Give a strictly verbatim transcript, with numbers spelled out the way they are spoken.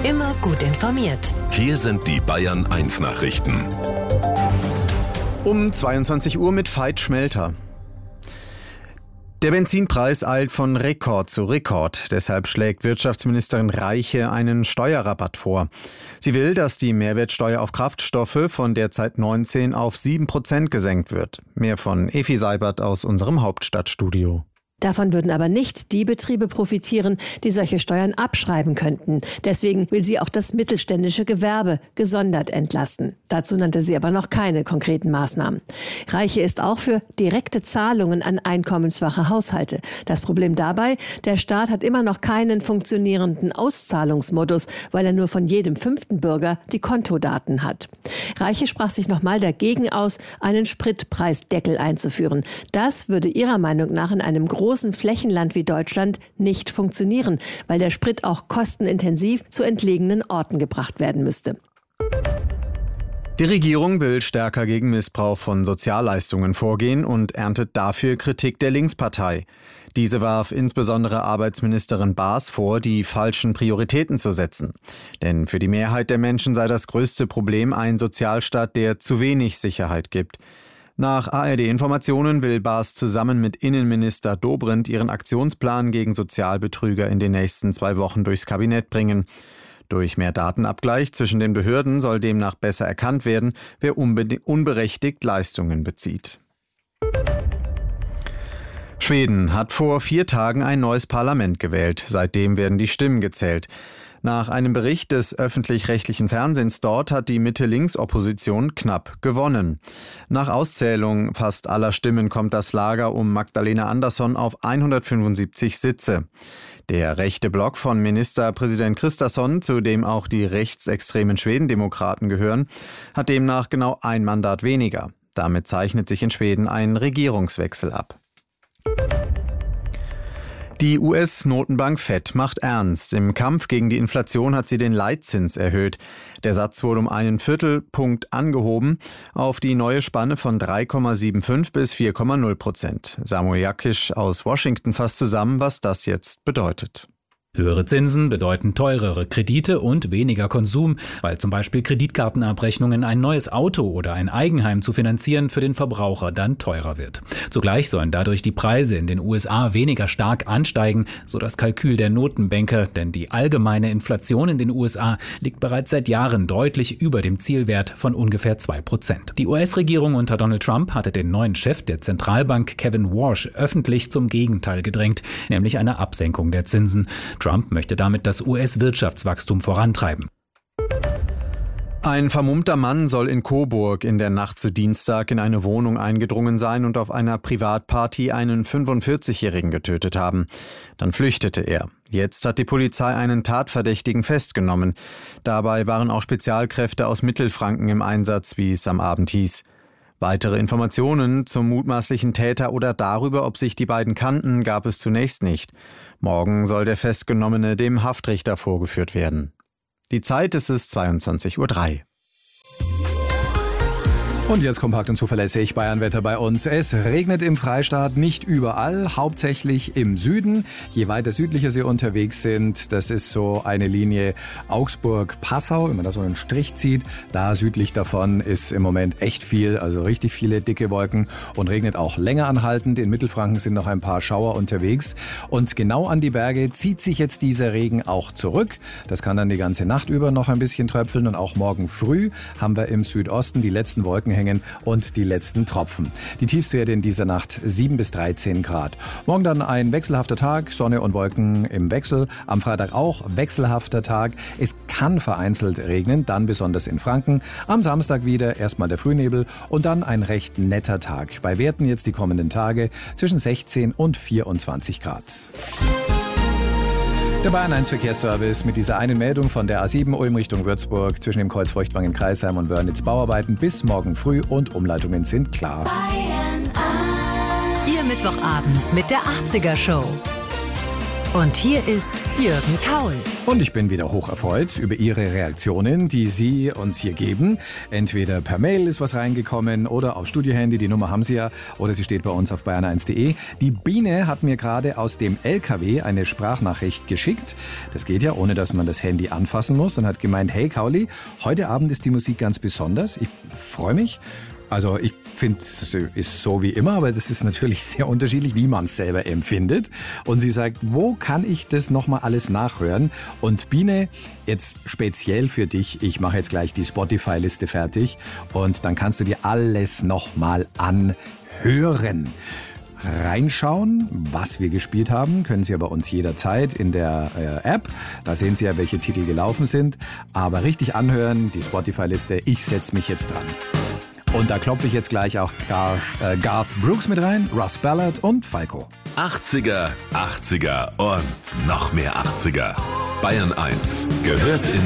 Immer gut informiert. Hier sind die Bayern eins Nachrichten. Um zweiundzwanzig Uhr mit Veit Schmelter. Der Benzinpreis eilt von Rekord zu Rekord. Deshalb schlägt Wirtschaftsministerin Reiche einen Steuerrabatt vor. Sie will, dass die Mehrwertsteuer auf Kraftstoffe von derzeit neunzehn auf sieben Prozent gesenkt wird. Mehr von Efi Seibert aus unserem Hauptstadtstudio. Davon würden aber nicht die Betriebe profitieren, die solche Steuern abschreiben könnten. Deswegen will sie auch das mittelständische Gewerbe gesondert entlasten. Dazu nannte sie aber noch keine konkreten Maßnahmen. Reiche ist auch für direkte Zahlungen an einkommensschwache Haushalte. Das Problem dabei, der Staat hat immer noch keinen funktionierenden Auszahlungsmodus, weil er nur von jedem fünften Bürger die Kontodaten hat. Reiche sprach sich nochmal dagegen aus, einen Spritpreisdeckel einzuführen. Das würde ihrer Meinung nach in einem großen großen Flächenland wie Deutschland nicht funktionieren, weil der Sprit auch kostenintensiv zu entlegenen Orten gebracht werden müsste. Die Regierung will stärker gegen Missbrauch von Sozialleistungen vorgehen und erntet dafür Kritik der Linkspartei. Diese warf insbesondere Arbeitsministerin Baas vor, die falschen Prioritäten zu setzen. Denn für die Mehrheit der Menschen sei das größte Problem ein Sozialstaat, der zu wenig Sicherheit gibt. Nach A R D-Informationen will Baas zusammen mit Innenminister Dobrindt ihren Aktionsplan gegen Sozialbetrüger in den nächsten zwei Wochen durchs Kabinett bringen. Durch mehr Datenabgleich zwischen den Behörden soll demnach besser erkannt werden, wer unbe- unberechtigt Leistungen bezieht. Schweden hat vor vier Tagen ein neues Parlament gewählt. Seitdem werden die Stimmen gezählt. Nach einem Bericht des öffentlich-rechtlichen Fernsehens dort hat die Mitte-Links-Opposition knapp gewonnen. Nach Auszählung fast aller Stimmen kommt das Lager um Magdalena Andersson auf hundertfünfundsiebzig Sitze. Der rechte Block von Ministerpräsident Kristersson, zu dem auch die rechtsextremen Schwedendemokraten gehören, hat demnach genau ein Mandat weniger. Damit zeichnet sich in Schweden ein Regierungswechsel ab. Die U S-Notenbank Fed macht ernst. Im Kampf gegen die Inflation hat sie den Leitzins erhöht. Der Satz wurde um einen Viertelpunkt angehoben auf die neue Spanne von drei Komma fünfundsiebzig bis vier Komma null Prozent. Samuel Jakisch aus Washington fasst zusammen, was das jetzt bedeutet. Höhere Zinsen bedeuten teurere Kredite und weniger Konsum, weil zum Beispiel Kreditkartenabrechnungen, ein neues Auto oder ein Eigenheim zu finanzieren für den Verbraucher dann teurer wird. Zugleich sollen dadurch die Preise in den U S A weniger stark ansteigen, so das Kalkül der Notenbanker, denn die allgemeine Inflation in den U S A liegt bereits seit Jahren deutlich über dem Zielwert von ungefähr zwei Prozent. Die U S-Regierung unter Donald Trump hatte den neuen Chef der Zentralbank Kevin Warsh öffentlich zum Gegenteil gedrängt, nämlich eine Absenkung der Zinsen. Trump möchte damit das U S-Wirtschaftswachstum vorantreiben. Ein vermummter Mann soll in Coburg in der Nacht zu Dienstag in eine Wohnung eingedrungen sein und auf einer Privatparty einen fünfundvierzigjährigen getötet haben. Dann flüchtete er. Jetzt hat die Polizei einen Tatverdächtigen festgenommen. Dabei waren auch Spezialkräfte aus Mittelfranken im Einsatz, wie es am Abend hieß. Weitere Informationen zum mutmaßlichen Täter oder darüber, ob sich die beiden kannten, gab es zunächst nicht. Morgen soll der Festgenommene dem Haftrichter vorgeführt werden. Die Zeit ist es zweiundzwanzig Uhr drei. Und jetzt kompakt und zuverlässig Bayernwetter bei uns. Es regnet im Freistaat nicht überall, hauptsächlich im Süden. Je weiter südlicher Sie unterwegs sind, das ist so eine Linie Augsburg-Passau, wenn man da so einen Strich zieht, da südlich davon ist im Moment echt viel, also richtig viele dicke Wolken und regnet auch länger anhaltend. In Mittelfranken sind noch ein paar Schauer unterwegs und genau an die Berge zieht sich jetzt dieser Regen auch zurück. Das kann dann die ganze Nacht über noch ein bisschen tröpfeln und auch morgen früh haben wir im Südosten die letzten Wolken hängen und die letzten Tropfen. Die Tiefstwerte in dieser Nacht sieben bis dreizehn Grad. Morgen dann ein wechselhafter Tag, Sonne und Wolken im Wechsel. Am Freitag auch wechselhafter Tag. Es kann vereinzelt regnen, dann besonders in Franken. Am Samstag wieder erstmal der Frühnebel und dann ein recht netter Tag. Bei Werten jetzt die kommenden Tage zwischen sechzehn und vierundzwanzig Grad. Der Bayern eins Verkehrsservice mit dieser einen Meldung von der A sieben Ulm Richtung Würzburg zwischen dem Kreuz Feuchtwangen-Kreisheim und Wörnitz Bauarbeiten bis morgen früh und Umleitungen sind klar. Bayern eins. Ihr Mittwochabend mit der achtziger Show. Und hier ist Jürgen Kaul. Und ich bin wieder hoch erfreut über Ihre Reaktionen, die Sie uns hier geben. Entweder per Mail ist was reingekommen oder auf Studiohandy, die Nummer haben Sie ja, oder sie steht bei uns auf bayern eins punkt de. Die Biene hat mir gerade aus dem L K W eine Sprachnachricht geschickt. Das geht ja, ohne dass man das Handy anfassen muss, und hat gemeint, hey Kauli, heute Abend ist die Musik ganz besonders. Ich freue mich. Also ich finde, es ist so wie immer, aber das ist natürlich sehr unterschiedlich, wie man es selber empfindet. Und sie sagt, wo kann ich das nochmal alles nachhören? Und Biene, jetzt speziell für dich, ich mache jetzt gleich die Spotify-Liste fertig und dann kannst du dir alles nochmal anhören. Reinschauen, was wir gespielt haben, können Sie ja bei uns jederzeit in der äh, App. Da sehen Sie ja, welche Titel gelaufen sind. Aber richtig anhören, die Spotify-Liste, ich setze mich jetzt dran. Und da klopfe ich jetzt gleich auch Garth, äh, Garth Brooks mit rein, Russ Ballard und Falco. achtziger, achtziger und noch mehr achtziger. Bayern eins gehört in